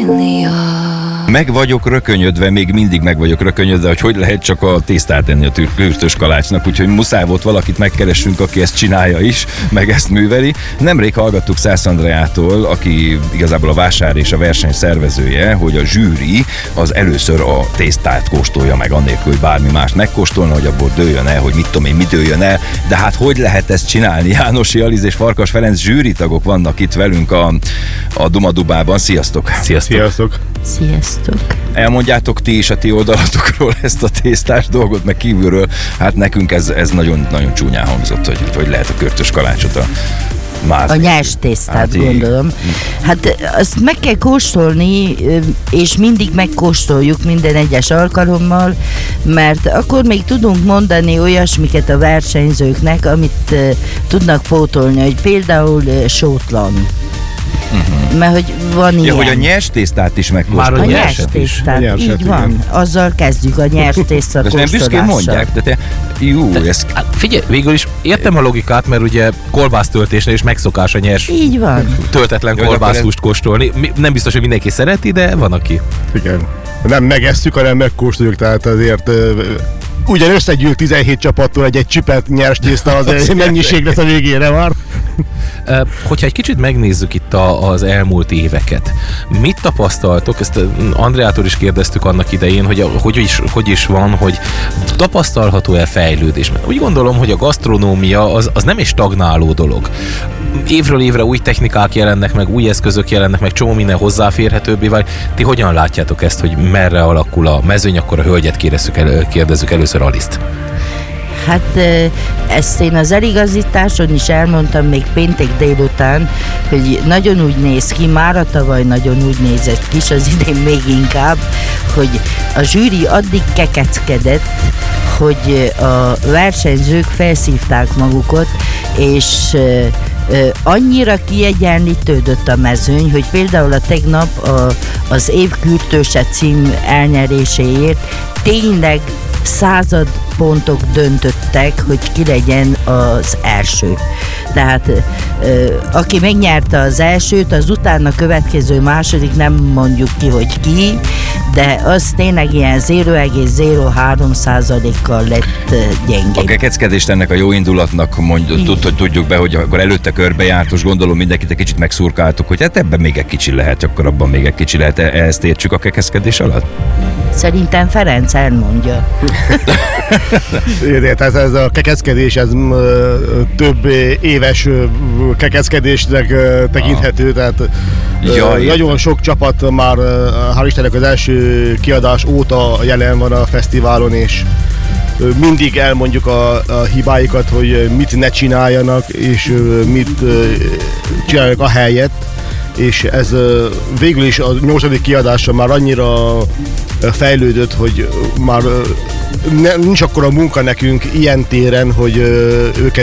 Meg vagyok rökönyödve, még mindig meg vagyok rökönyödve, hogy lehet csak a tésztát enni a kürtös kalácsnak, úgyhogy muszáj volt valakit megkeressünk, aki ezt csinálja is, meg ezt műveli. Nemrég hallgattuk Szász Andreától, aki igazából a vásár és a verseny szervezője, hogy a zsűri az először a tésztát kóstolja meg, annélkül, hogy bármi más megkóstolna, hogy abból dőljön el, hogy mit tudom én, mi dőljön el, de hát hogy lehet ezt csinálni? Jánosi Aliz és Farkas Ferenc zsűritagok vannak itt velünk a Dumadubában. Sziasztok! Sziasztok! Sziasztok! Elmondjátok ti is a ti oldalatokról ezt a tésztás dolgot, meg kívülről. Hát nekünk ez nagyon, nagyon csúnyán hangzott, hogy lehet a körtös kalácsot mázni. A nyers tésztát, gondolom. Hát azt meg kell kóstolni, és mindig megkóstoljuk minden egyes alkalommal, mert akkor még tudunk mondani olyasmiket a versenyzőknek, amit tudnak pótolni, hogy például sótlan. Mert hogy van ilyen. Hogy a nyers tésztát is megkóstolják. Már a nyers tésztát, így van. Igen. Azzal kezdjük a nyers tészta kóstolással. Ezt nem büszkén mondják, de te... Figyelj, végül is értem a logikát, mert ugye kolbásztöltésnél is megszokás a nyers, így van, töltetlen kolbászhúst kóstolni. Nem biztos, hogy mindenki szereti, de van aki. Igen. Nem megesszük, hanem megkóstoljuk, tehát azért... Ugyan összegyűlt 17 csapattól egy csipet nyers tészta, az mennyiség lesz a végére már. Hogyha egy kicsit megnézzük itt az elmúlt éveket, mit tapasztaltok? Ezt Andreától is kérdeztük annak idején, hogy is van, hogy tapasztalható-e fejlődés? Mert úgy gondolom, hogy a gasztronómia az nem egy stagnáló dolog. Évről évre új technikák jelennek meg, új eszközök jelennek meg, csomó minden hozzáférhetőbbé válik. Ti hogyan látjátok ezt, hogy merre alakul a mezőny? Akkor a hölgyet kérdezzük először Aliszt. Hát ezt én az eligazításon is elmondtam még péntek délután, hogy nagyon úgy néz ki, mára tavaly nagyon úgy nézett ki, és az idén még inkább, hogy a zsűri addig kekeckedett, hogy a versenyzők felszívták magukat, és annyira kiegyenlítődött a mezőny, hogy például a tegnap az év kürtőse cím elnyeréséért tényleg 100 pontok döntöttek, hogy ki legyen az első. Tehát aki megnyerte az elsőt, az utána következő második, nem mondjuk ki, hogy ki, de az tényleg ilyen 0,03%-kal lett gyengébb. A kekeckedést ennek a jó indulatnak tudjuk be, hogy akkor előtte körbejártos, gondolom mindenkit egy kicsit megszurkáltuk, hogy hát ebben még egy kicsi lehet, akkor abban még egy kicsi lehet. Ezt értsük a kekeckedés alatt? Szerintem Ferenc elmondja. Ez a kekeckedés, ez több éves kekeckedésnek tekinthető, tehát nagyon sok csapat már, hál' Istennek, az első kiadás óta jelen van a fesztiválon, és mindig elmondjuk a hibáikat, hogy mit ne csináljanak, és mit csináljanak a helyet, és ez végül is a 8. kiadása már annyira fejlődött, hogy már nincs akkora munka nekünk ilyen téren, hogy őket